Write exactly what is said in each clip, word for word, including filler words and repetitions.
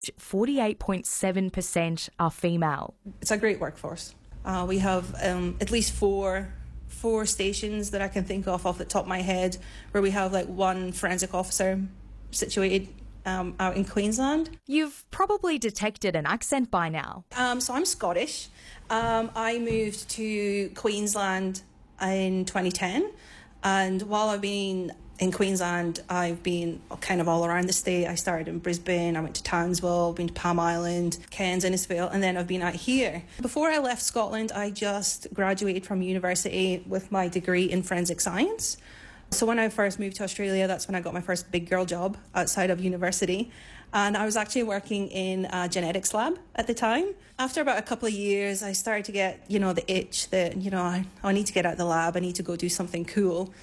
forty-eight point seven percent are female. It's a great workforce. Uh, we have um, at least four four stations that I can think of off the top of my head where we have like one forensic officer situated um, out in Queensland. You've probably detected an accent by now. Um, so I'm Scottish. Um, I moved to Queensland in twenty ten, and while I've been in Queensland, I've been kind of all around the state. I started in Brisbane, I went to Townsville, been to Palm Island, Cairns, Innisfail, and then I've been out here. Before I left Scotland, I just graduated from university with my degree in forensic science. So when I first moved to Australia, that's when I got my first big girl job outside of university. And I was actually working in a genetics lab at the time. After about a couple of years, I started to get, you know, the itch that, you know, I, I need to get out of the lab, I need to go do something cool.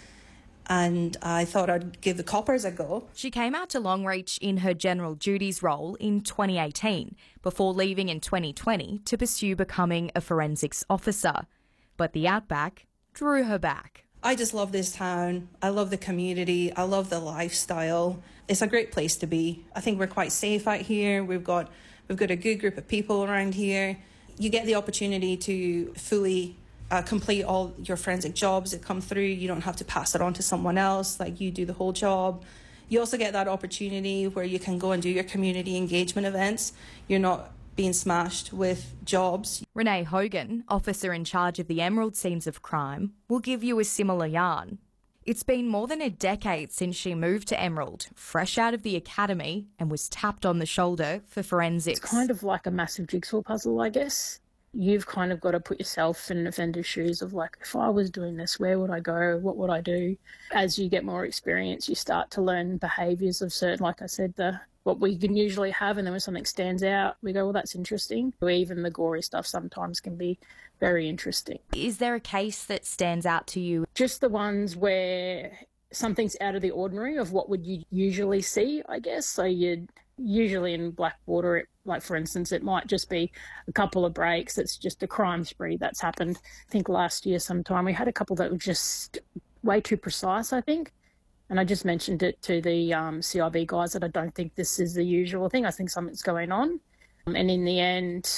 And I thought I'd give the coppers a go. She came out to Longreach in her general duties role in twenty eighteen, before leaving in twenty twenty to pursue becoming a forensics officer. But the outback drew her back. I just love this town. I love the community. I love the lifestyle. It's a great place to be. I think we're quite safe out here. We've got we've got a good group of people around here. You get the opportunity to fully Uh, complete all your forensic jobs that come through. You don't have to pass it on to someone else, like you do the whole job. You also get that opportunity where you can go and do your community engagement events. You're not being smashed with jobs. Renee Hogan, officer in charge of the Emerald scenes of crime, will give you a similar yarn. It's been more than a decade since she moved to Emerald, fresh out of the academy, and was tapped on the shoulder for forensics. It's kind of like a massive jigsaw puzzle, I guess. You've kind of got to put yourself in an offender's shoes of like, if I was doing this, where would I go? What would I do? As you get more experience, you start to learn behaviours of certain, like I said, the what we can usually have, and then when something stands out, we go, well, that's interesting. Or even the gory stuff sometimes can be very interesting. Is there a case that stands out to you? Just the ones where something's out of the ordinary of what would you usually see, I guess. So you'd usually in Blackwater, it, like for instance, it might just be a couple of breaks. It's just a crime spree that's happened. I think last year sometime we had a couple that were just way too precise, I think. And I just mentioned it to the um, C I B guys that I don't think this is the usual thing. I think something's going on. Um, and in the end,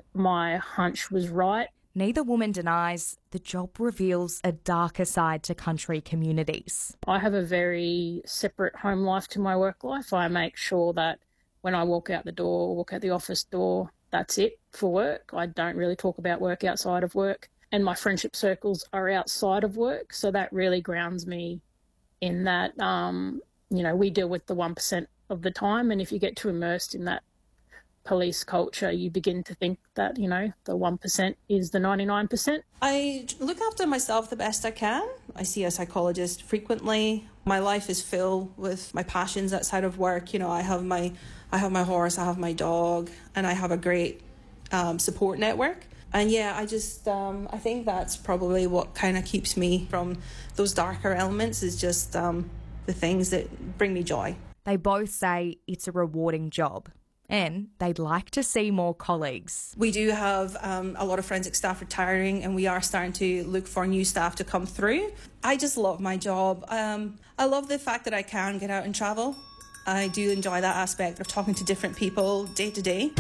my hunch was right. Neither woman denies the job reveals a darker side to country communities. I have a very separate home life to my work life. I make sure that when I walk out the door, walk out the office door, that's it for work. I don't really talk about work outside of work. And my friendship circles are outside of work. So that really grounds me in that, um, you know, we deal with the one percent of the time. And if you get too immersed in that police culture, you begin to think that, you know, the one percent is the ninety-nine percent. I look after myself the best I can. I see a psychologist frequently. My life is filled with my passions outside of work. You know, I have my I have my horse, I have my dog, and I have a great um, support network. And yeah, I just, um, I think that's probably what kind of keeps me from those darker elements, is just um, the things that bring me joy. They both say it's a rewarding job, and they'd like to see more colleagues. We do have um, a lot of forensic staff retiring, and we are starting to look for new staff to come through. I just love my job. Um, I love the fact that I can get out and travel. I do enjoy that aspect of talking to different people day to day.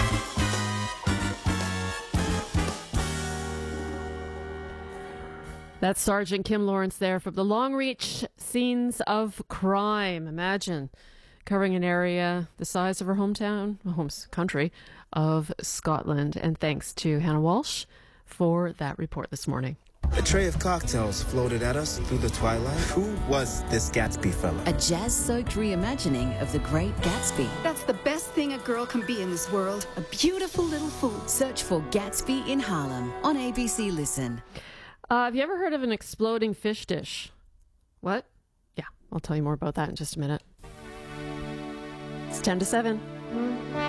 That's Sergeant Kim Lawrence there from the Longreach Scenes of Crime. Imagine covering an area the size of her hometown, home country of Scotland. And thanks to Hannah Walsh for that report this morning. A tray of cocktails floated at us through the twilight. Who was this Gatsby fella? A jazz-soaked reimagining of the Great Gatsby. That's the best thing a girl can be in this world. A beautiful little fool. Search for Gatsby in Harlem on A B C Listen. Uh, have you ever heard of an exploding fish dish? What? Yeah, I'll tell you more about that in just a minute. It's ten to seven.